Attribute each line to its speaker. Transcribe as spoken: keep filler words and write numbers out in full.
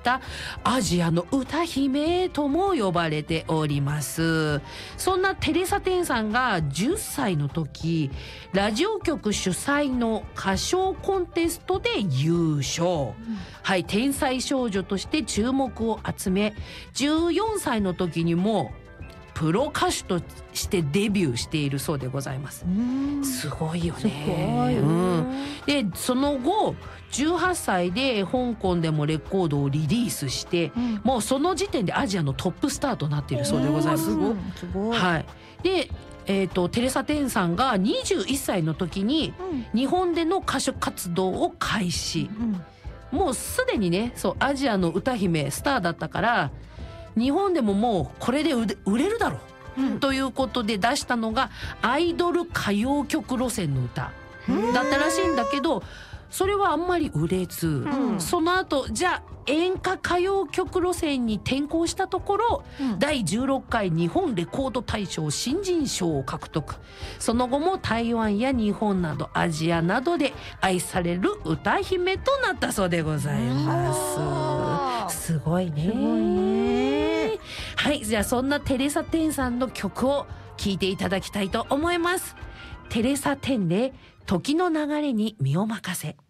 Speaker 1: したアジアの歌姫とも呼ばれております。そんなテレサ・テンさんがじゅっさいの時、ラジオ局主催の歌唱コンテストで優勝、うん、はい、天才少女として注目を集め、じゅうよんさいの時にもプロ歌手としてデビューしているそうでございます。すごいよね。すごい、うん、でその後じゅうはっさいで香港でもレコードをリリースして、うん、もうその時点でアジアのトップスターとなっているそうでございます。すごい、すごい。はい。で、えーと、テレサ・テンさんがにじゅういっさいの時に日本での歌手活動を開始、うん、もうすでにね、そうアジアの歌姫スターだったから、日本でももうこれで売れるだろう、うん、ということで出したのがアイドル歌謡曲路線の歌だったらしいんだけど、それはあんまり売れず、うん、その後じゃあ演歌歌謡曲路線に転向したところ、うん、だいじゅうろっかい日本レコード大賞新人賞を獲得。その後も台湾や日本などアジアなどで愛される歌姫となったそうでございます。すごいね。すごいね。はい、じゃあそんなテレサ・テンさんの曲を聴いていただきたいと思います。テレサ・テンで時の流れに身を任せ。